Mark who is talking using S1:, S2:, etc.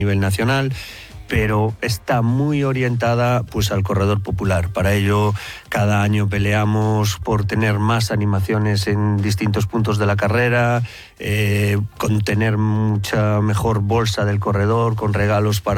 S1: nivel nacional, pero está muy orientada pues al corredor popular. Para ello, cada año peleamos por tener más animaciones en distintos puntos de la carrera, con tener mucha mejor bolsa del corredor, con regalos para